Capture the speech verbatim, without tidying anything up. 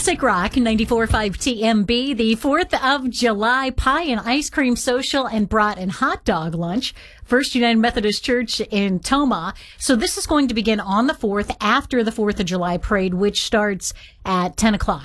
Classic Rock ninety-four point five T M B, the fourth of July pie and ice cream social and brat and hot dog lunch. First United Methodist Church in Tomah. So this is going to begin on the fourth after the fourth of July parade, which starts at ten o'clock.